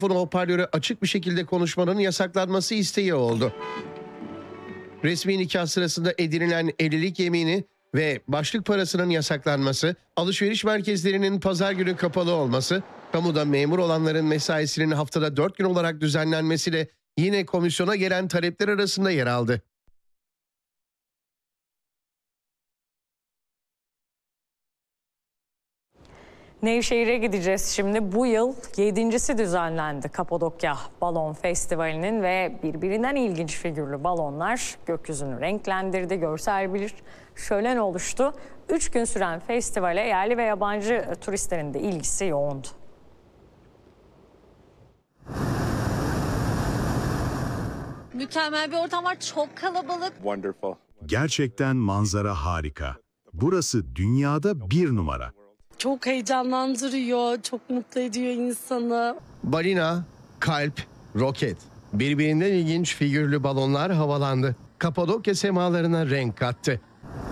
hoparlörü açık bir şekilde konuşmanın yasaklanması isteği oldu. Resmi nikah sırasında edinilen evlilik yemini ve başlık parasının yasaklanması, alışveriş merkezlerinin pazar günü kapalı olması, kamuda memur olanların mesaisinin haftada 4 gün olarak düzenlenmesi de yine komisyona gelen talepler arasında yer aldı. Nevşehir'e gideceğiz şimdi. Bu yıl 7.'si düzenlendi Kapadokya Balon Festivali'nin ve birbirinden ilginç figürlü balonlar gökyüzünü renklendirdi. Görsel bir şölen oluştu. 3 gün süren festivale yerli ve yabancı turistlerin de ilgisi yoğundu. Mükemmel bir ortam var. Çok kalabalık. Wonderful. Gerçekten manzara harika. Burası dünyada bir numara. Çok heyecanlandırıyor, çok mutlu ediyor insanı. Balina, kalp, roket. Birbirinden ilginç figürlü balonlar havalandı. Kapadokya semalarına renk kattı.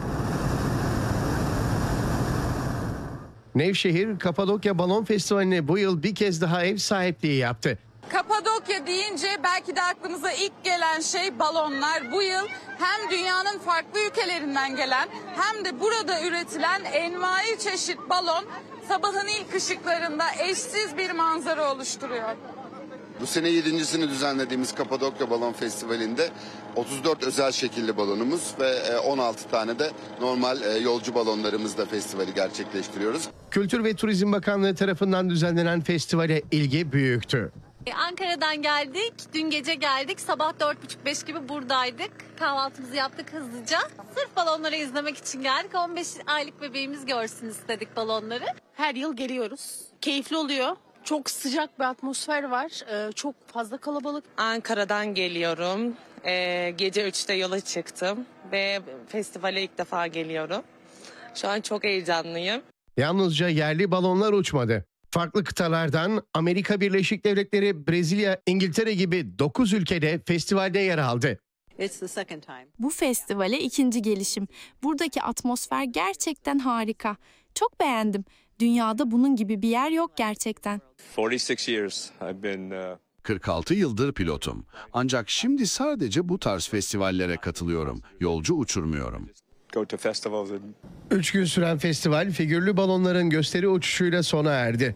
Nevşehir, Kapadokya Balon Festivali'ne bu yıl bir kez daha ev sahipliği yaptı. Kapadokya deyince belki de aklımıza ilk gelen şey balonlar. Bu yıl hem dünyanın farklı ülkelerinden gelen hem de burada üretilen envai çeşit balon sabahın ilk ışıklarında eşsiz bir manzara oluşturuyor. Bu sene 7.sini düzenlediğimiz Kapadokya Balon Festivali'nde 34 özel şekilli balonumuz ve 16 tane de normal yolcu balonlarımızla festivali gerçekleştiriyoruz. Kültür ve Turizm Bakanlığı tarafından düzenlenen festivale ilgi büyüktü. Ankara'dan geldik. Dün gece geldik. Sabah 4.30-5 gibi buradaydık. Kahvaltımızı yaptık hızlıca. Sırf balonları izlemek için geldik. 15 aylık bebeğimiz görsün istedik balonları. Her yıl geliyoruz. Keyifli oluyor. Çok sıcak bir atmosfer var. Çok fazla kalabalık. Ankara'dan geliyorum. Gece 3'te yola çıktım ve festivale ilk defa geliyorum. Şu an çok heyecanlıyım. Yalnızca yerli balonlar uçmadı. Farklı kıtalardan Amerika Birleşik Devletleri, Brezilya, İngiltere gibi 9 ülkede festivalde yer aldı. Bu festivale ikinci gelişim. Buradaki atmosfer gerçekten harika. Çok beğendim. Dünyada bunun gibi bir yer yok gerçekten. 46 years I've been 46 yıldır pilotum. Ancak şimdi sadece bu tarz festivallere katılıyorum. Yolcu uçurmuyorum. go to festivals and 3 gün süren festival figürlü balonların gösteri uçuşuyla sona erdi.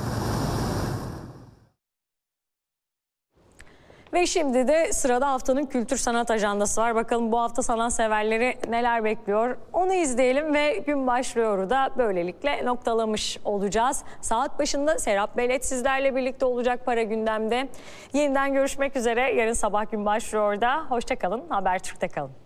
Ve şimdi de sırada haftanın kültür sanat ajandası var. Bakalım bu hafta sanatseverleri neler bekliyor? Onu izleyelim ve gün başlıyoru da böylelikle noktalamış olacağız. Saat başında Serap Belet sizlerle birlikte olacak Para Gündem'de. Yeniden görüşmek üzere. Yarın sabah gün başlıyor da. Hoşça kalın. Habertürk'te kalın.